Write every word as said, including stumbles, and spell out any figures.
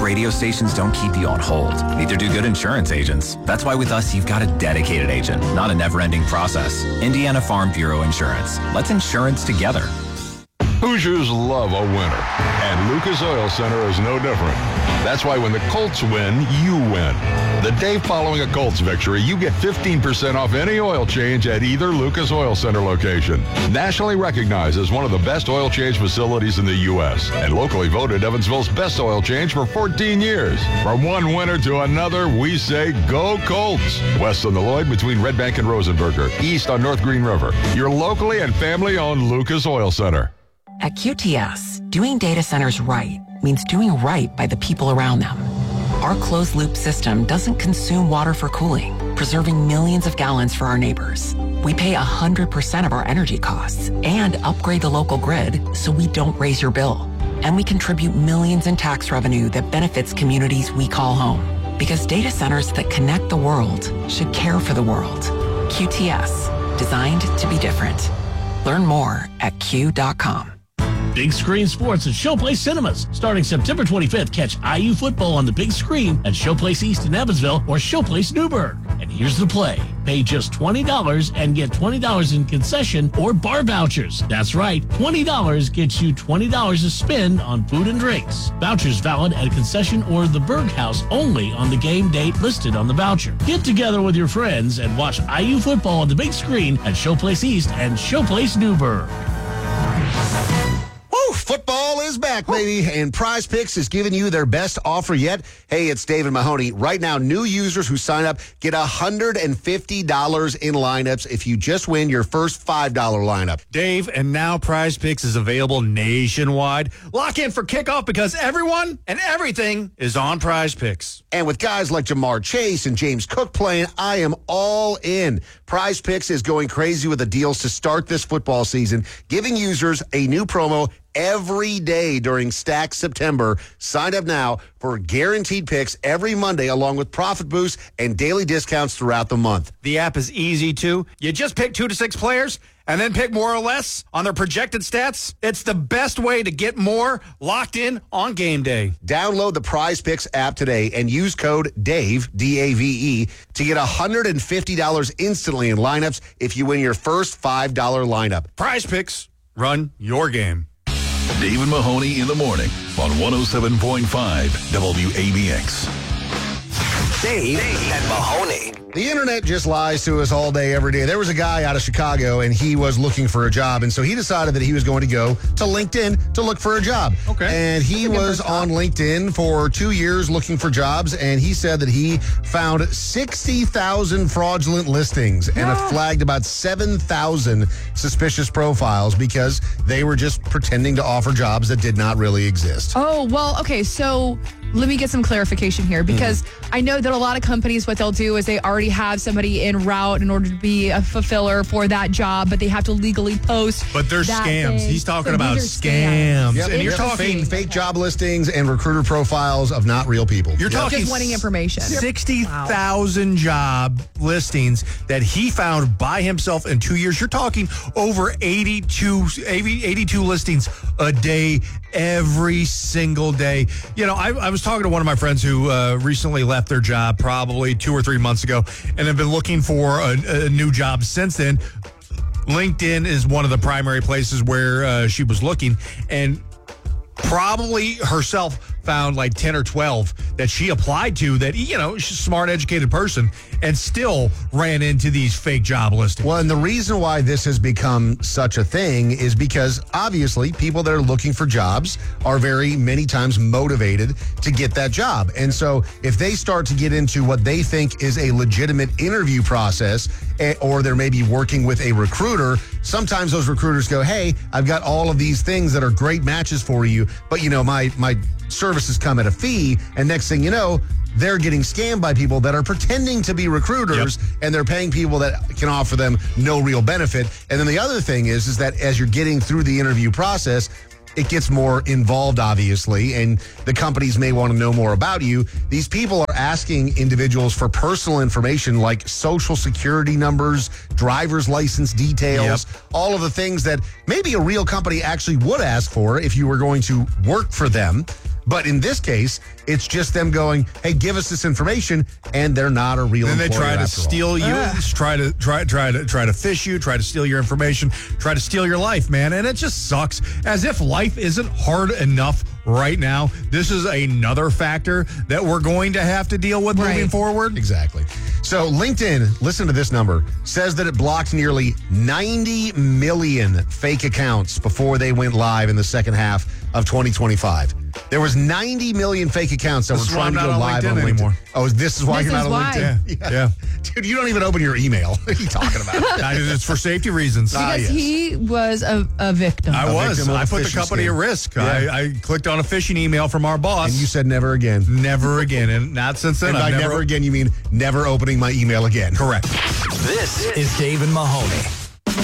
radio stations don't keep you on hold. Neither do good insurance agents. That's why with us, you've got a dedicated agent, not a never-ending process. Indiana Farm Bureau Insurance. Let's insurance together. Hoosiers love a winner, and Lucas Oil Center is no different. That's why when the Colts win, you win. The day following a Colts victory, you get fifteen percent off any oil change at either Lucas Oil Center location. Nationally recognized as one of the best oil change facilities in the U S and locally voted Evansville's best oil change for fourteen years. From one winner to another, we say go Colts. West on the Lloyd between Red Bank and Rosenberger. East on North Green River. Your locally and family-owned Lucas Oil Center. At Q T S, doing data centers right means doing right by the people around them. Our closed-loop system doesn't consume water for cooling, preserving millions of gallons for our neighbors. We pay one hundred percent of our energy costs and upgrade the local grid so we don't raise your bill. And we contribute millions in tax revenue that benefits communities we call home. Because data centers that connect the world should care for the world. Q T S, designed to be different. Learn more at Q dot com. Big Screen Sports at Showplace Cinemas. Starting September twenty-fifth, catch I U football on the big screen at Showplace East in Evansville or Showplace Newburgh. And here's the play. Pay just twenty dollars and get twenty dollars in concession or bar vouchers. That's right, twenty dollars gets you twenty dollars to spend on food and drinks. Vouchers valid at a concession or the Berg House only on the game date listed on the voucher. Get together with your friends and watch I U football on the big screen at Showplace East and Showplace Newburgh. Football is back, baby, and Prize Picks is giving you their best offer yet. Hey, it's David Mahoney. Right now, new users who sign up get one hundred fifty dollars in lineups if you just win your first five dollar lineup. Dave, and now Prize Picks is available nationwide. Lock in for kickoff because everyone and everything is on Prize Picks. And with guys like Jamar Chase and James Cook playing, I am all in. Prize Picks is going crazy with the deals to start this football season, giving users a new promo every day during Stack September. Sign up now for guaranteed picks every Monday along with profit boosts and daily discounts throughout the month. The app is easy too. You just pick two to six players and then pick more or less on their projected stats. It's the best way to get more locked in on game day. Download the Prize Picks app today and use code DAVE, D A V E, to get one hundred fifty dollars instantly in lineups if you win your first five dollar lineup. Prize Picks, run your game. David Mahoney in the morning on one oh seven point five W A B X. Dave and Mahoney. The internet just lies to us all day, every day. There was a guy out of Chicago, and he was looking for a job, and so he decided that he was going to go to LinkedIn to look for a job. Okay. And he was on LinkedIn for two years looking for jobs, and he said that he found sixty thousand fraudulent listings and have flagged about seven thousand suspicious profiles because they were just pretending to offer jobs that did not really exist. Oh, well, okay, so let me get some clarification here because mm. I know that a lot of companies, what they'll do is they already have somebody en route in order to be a fulfiller for that job, but they have to legally post. But they're scams. Thing. He's talking so about scams. scams. Yep. And you're yep. talking fake, fake job listings and recruiter profiles of not real people. You're yep. talking just wanting information. sixty thousand wow. job listings that he found by himself in two years. You're talking over eighty-two, eighty-two listings a day, every single day. You know, I, I was talking to one of my friends who uh, recently left their job probably two or three months ago and have been looking for a, a new job since then. LinkedIn is one of the primary places where uh, she was looking, and probably herself found like ten or twelve that she applied to that, you know, she's a smart, educated person and still ran into these fake job listings. Well, and the reason why this has become such a thing is because obviously people that are looking for jobs are very many times motivated to get that job. And so if they start to get into what they think is a legitimate interview process, or they're maybe working with a recruiter, sometimes those recruiters go, hey, I've got all of these things that are great matches for you, but you know, my my services come at a fee, and next thing you know, they're getting scammed by people that are pretending to be recruiters, yep. and they're paying people that can offer them no real benefit. And then the other thing is, is that as you're getting through the interview process, it gets more involved, obviously, and the companies may want to know more about you. These people are asking individuals for personal information like social security numbers, driver's license details, yep. all of the things that maybe a real company actually would ask for if you were going to work for them. But in this case, it's just them going, hey, give us this information, and they're not a real Then they employer try to after all. steal you, Ah. try to try try to try to fish you, try to steal your information, try to steal your life, man. And it just sucks. As if life isn't hard enough right now. This is another factor that we're going to have to deal with moving Right. forward. Exactly. So LinkedIn, listen to this number, says that it blocked nearly ninety million fake accounts before they went live in the second half of twenty twenty-five. There was ninety million fake accounts that This were is why trying I'm to go not on live LinkedIn on LinkedIn. anymore. Oh, this is why This you're not is on why. LinkedIn? Yeah, yeah. Dude, you don't even open your email. What are you talking about? I- It's for safety reasons. Ah, Because yes. he was a, a victim. I A was. victim of I a put the phishing company scam. at risk. Yeah. I, I clicked on a phishing email from our boss. And you said never again. never again, and not since then. And I've by never, never again, you mean never opening my email again. Correct. This is Dave and Mahoney.